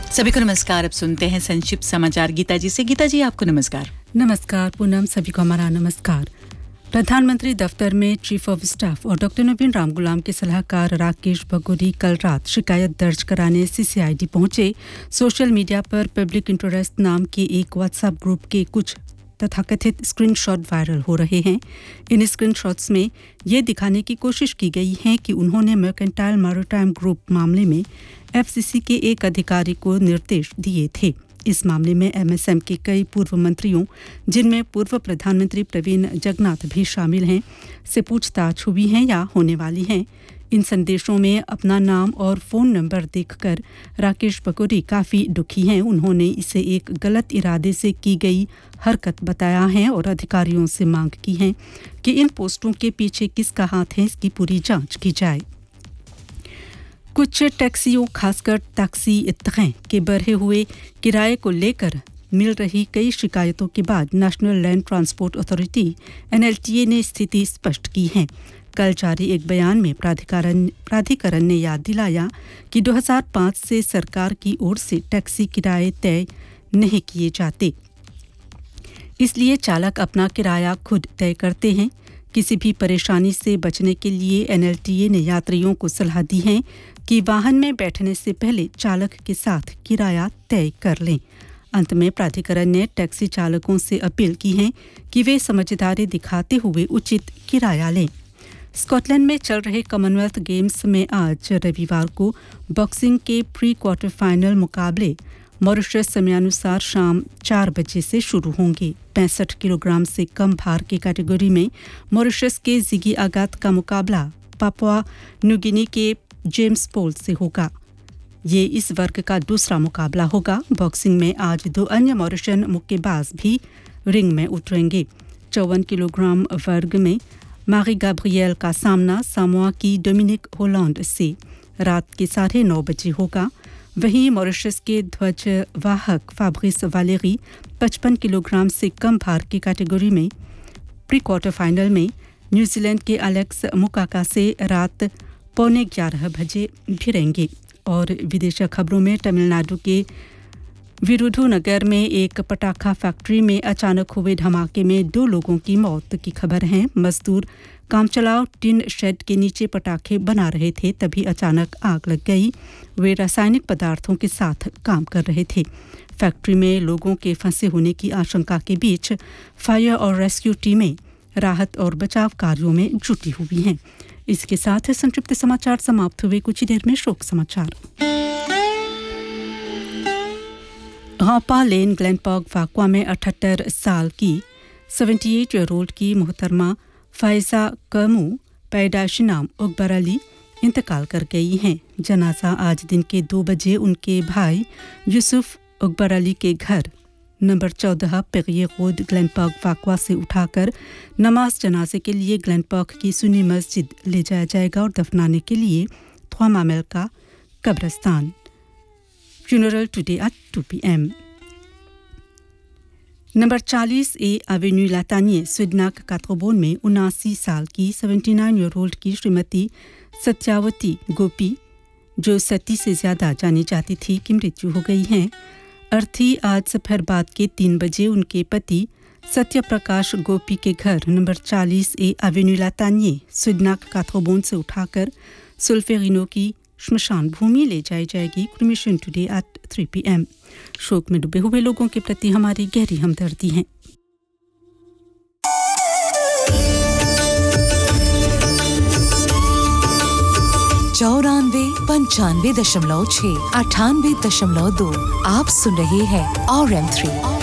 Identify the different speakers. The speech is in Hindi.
Speaker 1: सभी को नमस्कार। अब सुनते हैं संक्षिप्त समाचार गीता जी से। गीता जी, आपको नमस्कार।
Speaker 2: नमस्कार पूनम, सभी को हमारा नमस्कार। प्रधानमंत्री दफ्तर में चीफ ऑफ स्टाफ और डॉक्टर नवीन रामगुलाम के सलाहकार राकेश भगोरी कल रात शिकायत दर्ज कराने सीसीआईडी पहुंचे। सोशल मीडिया पर पब्लिक इंटरेस्ट नाम के एक व्हाट्सएप ग्रुप के कुछ तथाकथित स्क्रीनशॉट वायरल हो रहे हैं। इन स्क्रीनशॉट्स में ये दिखाने की कोशिश की गई है कि उन्होंने मर्केंटाइल मैरिटाइम ग्रुप मामले में एफसीसी के एक अधिकारी को निर्देश दिए थे। इस मामले में एमएसएम के कई पूर्व मंत्रियों, जिनमें पूर्व प्रधानमंत्री प्रवीण जगन्नाथ भी शामिल हैं, से पूछताछ हुई है या होने वाली है। इन संदेशों में अपना नाम और फ़ोन नंबर देखकर राकेश भगोरी काफ़ी दुखी हैं। उन्होंने इसे एक गलत इरादे से की गई हरकत बताया है और अधिकारियों से मांग की है कि इन पोस्टों के पीछे किसका हाथ है, इसकी पूरी जांच की जाए। कुछ टैक्सियों, खासकर टैक्सी ट्रेन के बढ़े हुए किराए को लेकर मिल रही कई शिकायतों के बाद नेशनल लैंड ट्रांसपोर्ट अथॉरिटी एनएलटीए ने स्थिति स्पष्ट की है। कल जारी एक बयान में प्राधिकरण ने याद दिलाया कि 2005 से सरकार की ओर से टैक्सी किराए तय नहीं किए जाते, इसलिए चालक अपना किराया खुद तय करते हैं। किसी भी परेशानी से बचने के लिए एनएलटीए ने यात्रियों को सलाह दी है कि वाहन में बैठने से पहले चालक के साथ किराया तय कर लें। अंत में प्राधिकरण ने टैक्सी चालकों से अपील की है कि वे समझदारी दिखाते हुए उचित किराया लें। स्कॉटलैंड में चल रहे कॉमनवेल्थ गेम्स में आज रविवार को बॉक्सिंग के प्री क्वार्टर फाइनल मुकाबले मॉरिशस समयानुसार शाम 4 बजे से शुरू होंगे। 65 किलोग्राम से कम भार की कैटेगरी में मॉरिशस के जिगी आगात का मुकाबला पापुआ न्यूगिनी के जेम्स पोल से होगा। ये इस वर्ग का दूसरा मुकाबला होगा। बॉक्सिंग में आज 2 अन्य मॉरिशन मुक्केबाज भी रिंग में उतरेंगे। 54 किलोग्राम वर्ग में मारी गैब्रिएल का सामना सामोआ की डोमिनिक होलैंड से रात के 9:30 बजे होगा। वहीं मॉरिशस के ध्वजवाहक फैब्रिस वालेरी 55 किलोग्राम से कम भार की कैटेगरी में प्री क्वार्टर फाइनल में न्यूजीलैंड के एलेक्स मुकाका से रात 11:15 बजे भिड़ेंगे। और विदेशी खबरों में तमिलनाडु के विरुधुनगर में एक पटाखा फैक्ट्री में अचानक हुए धमाके में 2 लोगों की मौत की खबर है। मजदूर कामचलाओ टिन शेड के नीचे पटाखे बना रहे थे, तभी अचानक आग लग गई। वे रासायनिक पदार्थों के साथ काम कर रहे थे। फैक्ट्री में लोगों के फंसे होने की आशंका के बीच फायर और रेस्क्यू टीमें राहत और बचाव कार्यों में जुटी हुई हैं। इसके साथ संक्षिप्त समाचार समाप्त हुए। कुछ ही देर में शोक समाचार। हॉपा लेन ग्लेन पार्क वाकवा में 78 साल की 78 ईयर ओल्ड की मोहतरमा फायजा कमू पैदाइशी नाम अकबर अली इंतकाल कर गई हैं। जनाजा आज दिन के 2 बजे उनके भाई यूसुफ अकबर अली के घर number 14 Perrier road Glenn park वाकवा से उठाकर नमाज जनाजे के लिए ग्लेन पार्क की सुन्नी मस्जिद ले जाया जाएगा और दफनाने के लिए 3 माइल का कब्रिस्तान। Funeral today at 2 p.m. Number 40 A Avenue लातानिए स्विडनाक कात्रोबोन में 79 साल की 79 ईयर ओल्ड की श्रीमती सत्यावती गोपी, जो सती से ज़्यादा जानी जाती थी, की मृत्यु हो गई है। अर्थी आज दोपहर बाद के 3 बजे उनके पति सत्य प्रकाश गोपी के घर नंबर 40 ए एवेन्यू लातानिए स्विडनाक कात्रोबोन से उठाकर सुल्फेरिनो की श्मशान भूमि ले जाई जाएगी। Cremation today at 3 p.m. शोक में डूबे हुए लोगों के प्रति हमारी गहरी हमदर्दी है।
Speaker 3: 94.6 98.2 आप सुन रहे हैं RM3